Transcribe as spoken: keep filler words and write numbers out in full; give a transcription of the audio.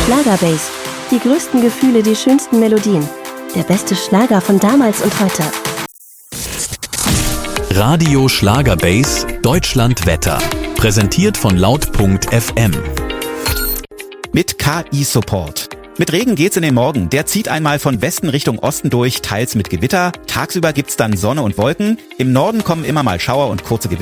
Schlagerbase. Die größten Gefühle, die schönsten Melodien. Der beste Schlager von damals und heute. Radio Schlagerbase Deutschland Wetter. Präsentiert von laut punkt f m. Mit K I-Support. Mit Regen geht's in den Morgen. Der zieht einmal von Westen Richtung Osten durch, teils mit Gewitter. Tagsüber gibt's dann Sonne und Wolken. Im Norden kommen immer mal Schauer und kurze Gewitter.